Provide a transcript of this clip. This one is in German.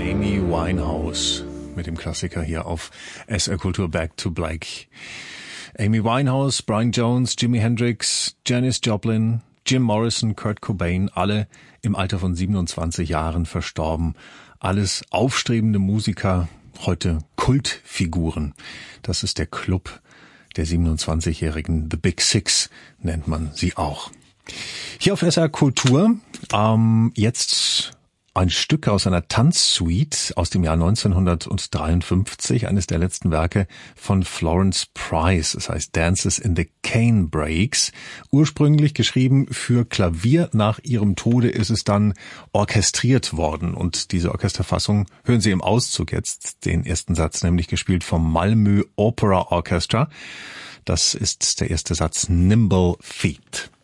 Amy Winehouse mit dem Klassiker hier auf SR Kultur Back to Black. Amy Winehouse, Brian Jones, Jimi Hendrix, Janis Joplin, Jim Morrison, Kurt Cobain, alle im Alter von 27 Jahren verstorben. Alles aufstrebende Musiker, heute Kultfiguren. Das ist der Club der 27-Jährigen. The Big Six nennt man sie auch. Hier auf SR Kultur, jetzt ein Stück aus einer Tanzsuite aus dem Jahr 1953, eines der letzten Werke von Florence Price. Es heißt Dances in the Cane Breaks. Ursprünglich geschrieben für Klavier. Nach ihrem Tode ist es dann orchestriert worden. Und diese Orchesterfassung hören Sie im Auszug jetzt, den ersten Satz, nämlich gespielt vom Malmö Opera Orchestra. Das ist der erste Satz, Nimble Feet.